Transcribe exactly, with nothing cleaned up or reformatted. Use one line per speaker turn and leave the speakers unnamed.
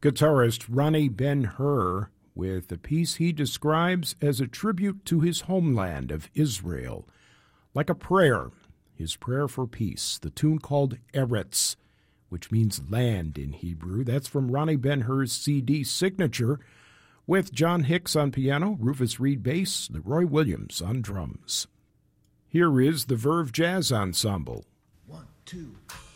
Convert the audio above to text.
Guitarist Ronnie Ben-Hur with a piece he describes as a tribute to his homeland of Israel. Like a prayer, his prayer for peace, the tune called Eretz, which means land in Hebrew. That's from Ronnie Ben-Hur's C D Signature, with John Hicks on piano, Rufus Reed bass, Leroy Williams on drums. Here is the Verve Jazz Ensemble.
One, two.